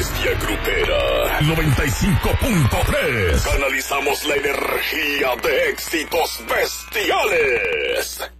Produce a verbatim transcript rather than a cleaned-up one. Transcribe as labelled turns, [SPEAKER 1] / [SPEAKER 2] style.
[SPEAKER 1] bestia grupera. noventa y cinco punto tres. Canalizamos la energía de éxitos bestiales.